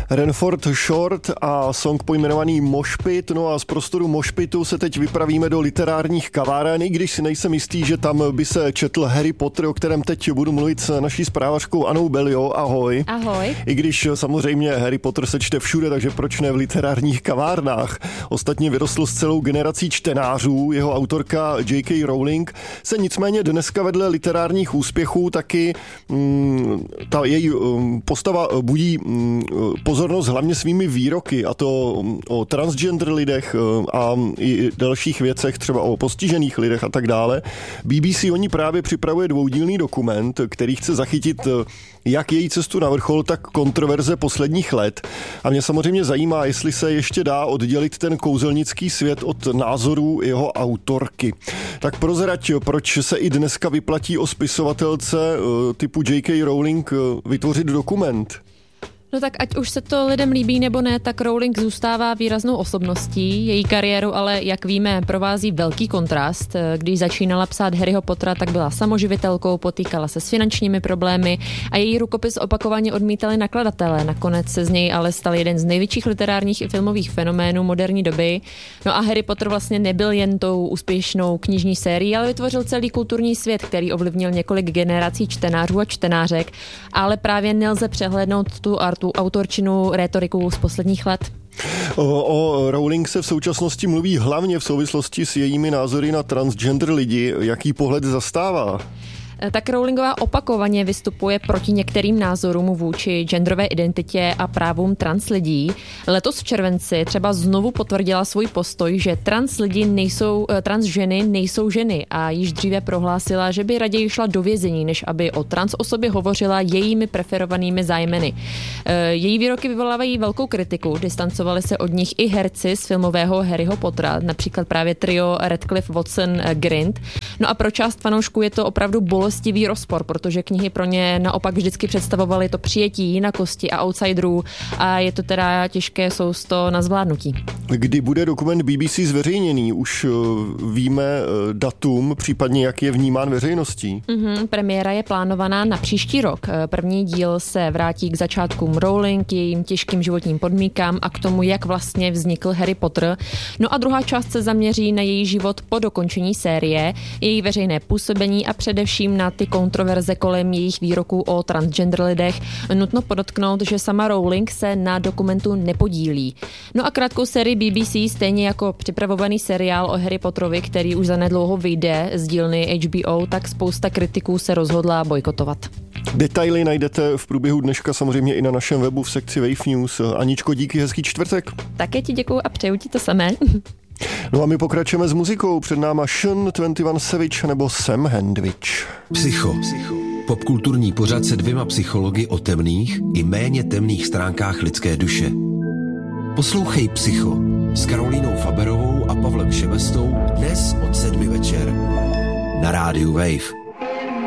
Renford Short a song pojmenovaný Moshpit. No a z prostoru Moshpitu se teď vypravíme do literárních kaváren, i když si nejsem jistý, že tam by se četl Harry Potter, o kterém teď budu mluvit s naší zprávařkou Anou Belio. Ahoj. Ahoj. I když samozřejmě Harry Potter se čte všude, takže proč ne v literárních kavárnách? Ostatně vyrostl s celou generací čtenářů. Jeho autorka J.K. Rowling se nicméně dneska vedle literárních úspěchů taky ta její postava budí pozornost hlavně svými výroky, a to o transgender lidech a i dalších věcech, třeba o postižených lidech a tak dále. BBC o ní právě připravuje dvoudílný dokument, který chce zachytit jak její cestu na vrchol, tak kontroverze posledních let. A mě samozřejmě zajímá, jestli se ještě dá oddělit ten kouzelnický svět od názorů jeho autorky. Tak prozrať, proč se i dneska vyplatí o spisovatelce typu J.K. Rowling vytvořit dokument? No tak ať už se to lidem líbí nebo ne, tak Rowling zůstává výraznou osobností. Její kariéru ale, jak víme, provází velký kontrast. Když začínala psát Harryho Pottera, tak byla samoživitelkou, potýkala se s finančními problémy a její rukopis opakovaně odmítali nakladatelé. Nakonec se z něj ale stal jeden z největších literárních i filmových fenoménů moderní doby. No a Harry Potter vlastně nebyl jen tou úspěšnou knižní sérií, ale vytvořil celý kulturní svět, který ovlivnil několik generací čtenářů a čtenářek, ale právě nelze přehlédnout tu autorčinu, rétoriku z posledních let. O Rowling se v současnosti mluví hlavně v souvislosti s jejími názory na transgender lidi. Jaký pohled zastává? Tak Rowlingová opakovaně vystupuje proti některým názorům vůči genderové identitě a právům trans lidí. Letos v červenci třeba znovu potvrdila svůj postoj, že trans ženy nejsou ženy a již dříve prohlásila, že by raději šla do vězení, než aby o trans osobě hovořila jejími preferovanými zájmeny. Její výroky vyvolávají velkou kritiku, distancovali se od nich i herci z filmového Harryho Pottera, například právě trio Radcliffe, Watson, Grint. No a pro část fanoušků je to opravdu bolestivý rozpor, protože knihy pro ně naopak vždycky představovaly to přijetí jinakosti a outsiderů a je to teda těžké sousto na zvládnutí. Kdy bude dokument BBC zveřejněný? Už víme datum, případně jak je vnímán veřejností? Premiéra je plánovaná na příští rok. První díl se vrátí k začátkům Rowling, jejím těžkým životním podmínkám a k tomu, jak vlastně vznikl Harry Potter. No a druhá část se zaměří na její život po dokončení série, její veřejné působení a především na ty kontroverze kolem jejich výroků o transgender lidech. Nutno podotknout, že sama Rowling se na dokumentu nepodílí. No a krátkou sérii BBC, stejně jako připravovaný seriál o Harry Potterovi, který už zanedlouho vyjde z dílny HBO, tak spousta kritiků se rozhodla bojkotovat. Detaily najdete v průběhu dneška samozřejmě i na našem webu v sekci Wave News. Aničko, díky, hezký čtvrtek. Také ti děkuju a přeju ti to samé. No a my pokračujeme s muzikou. Před náma Sean 21 Savage nebo Sam Hendwich. Psycho. Popkulturní pořad se dvěma psychologi o temných i méně temných stránkách lidské duše. Poslouchej Psycho s Karolínou Faberovou a Pavlem Šebestou dnes od 7 večer na rádiu Wave.